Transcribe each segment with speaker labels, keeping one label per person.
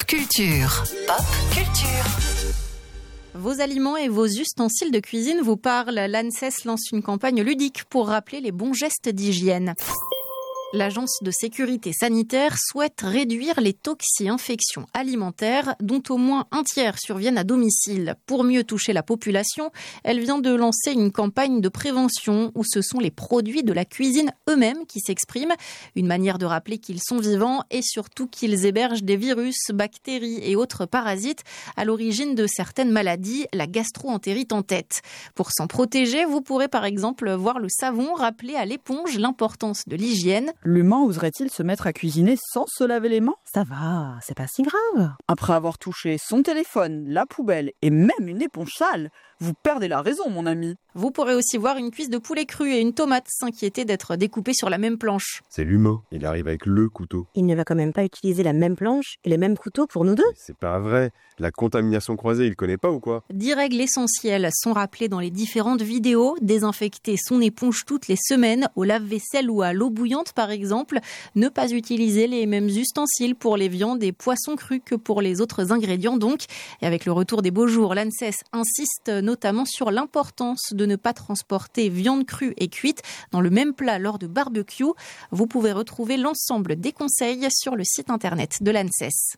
Speaker 1: Culture. Pop Culture.
Speaker 2: Vos aliments et vos ustensiles de cuisine vous parlent. L'ANSES lance une campagne ludique pour rappeler les bons gestes d'hygiène. L'Agence de sécurité sanitaire souhaite réduire les toxi-infections alimentaires dont au moins un tiers surviennent à domicile. Pour mieux toucher la population, elle vient de lancer une campagne de prévention où ce sont les produits de la cuisine eux-mêmes qui s'expriment. Une manière de rappeler qu'ils sont vivants et surtout qu'ils hébergent des virus, bactéries et autres parasites à l'origine de certaines maladies, la gastro-entérite en tête. Pour s'en protéger, vous pourrez par exemple voir le savon rappeler à l'éponge l'importance de l'hygiène.
Speaker 3: L'humain oserait-il se mettre à cuisiner sans se laver les mains ?
Speaker 4: Ça va, c'est pas si grave.
Speaker 3: Après avoir touché son téléphone, la poubelle et même une éponge sale, vous perdez la raison, mon ami.
Speaker 2: Vous pourrez aussi voir une cuisse de poulet cru et une tomate s'inquiéter d'être découpées sur la même planche.
Speaker 5: C'est l'humain, il arrive avec le couteau.
Speaker 4: Il ne va quand même pas utiliser la même planche et les mêmes couteaux pour nous deux.
Speaker 5: Mais c'est pas vrai, la contamination croisée, il connaît pas ou quoi ?
Speaker 2: 10 règles essentielles sont rappelées dans les différentes vidéos. Désinfecter son éponge toutes les semaines, au lave-vaisselle ou à l'eau bouillante par exemple. Ne pas utiliser les mêmes ustensiles pour les viandes et poissons crus que pour les autres ingrédients donc. Et avec le retour des beaux jours, l'ANSES insiste notamment sur l'importance de ne pas transporter viande crue et cuite dans le même plat lors de barbecue. Vous pouvez retrouver l'ensemble des conseils sur le site internet de l'ANSES.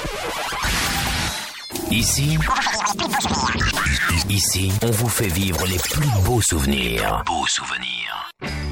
Speaker 6: Ici, on vous fait vivre les plus beaux souvenirs.